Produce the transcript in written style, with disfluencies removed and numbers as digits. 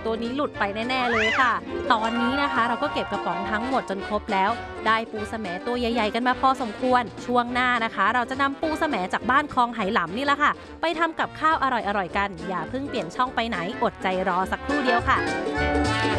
ตัวนี้หลุดไปแน่ๆเลยค่ะตอนนี้นะคะเราก็เก็บกระป๋องทั้งหมดจนครบแล้วได้ปูแสมตัวใหญ่ๆกันมาพอสมควรช่วงหน้านะคะเราจะนำปูแสมจากบ้านคลองไหหลำนี่แหละค่ะไปทำกับข้าวอร่อยๆกันอย่าเพิ่งเปลี่ยนช่องไปไหนอดใจรอสักครู่เดียวค่ะ